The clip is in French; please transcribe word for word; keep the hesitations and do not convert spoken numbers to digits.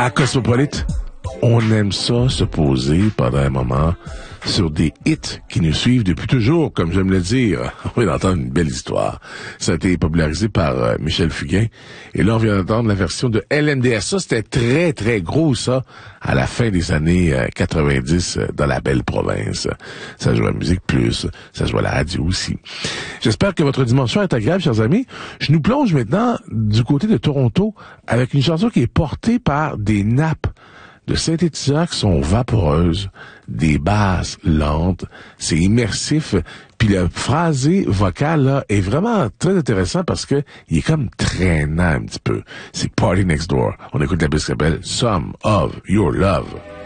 À Cosmopolite, on aime ça se poser pendant un moment sur des hits qui nous suivent depuis toujours, comme j'aime le dire. On vient d'entendre une belle histoire. Ça a été popularisé par euh, Michel Fugain. Et là, on vient d'entendre la version de L M D S. Ça, c'était très, très gros, ça, à la fin des années euh, quatre-vingt-dix, euh, dans la belle province. Ça jouait à Musique Plus, ça jouait à la radio aussi. J'espère que votre dimension est agréable, chers amis. Je nous plonge maintenant du côté de Toronto avec une chanson qui est portée par des nappes de synthétiseurs qui sont vaporeuses, des basses lentes, c'est immersif, puis le phrasé vocal là est vraiment très intéressant parce que il est comme traînant un petit peu. C'est Party Next Door. On écoute la pièce qui s'appelle Some of Your Love.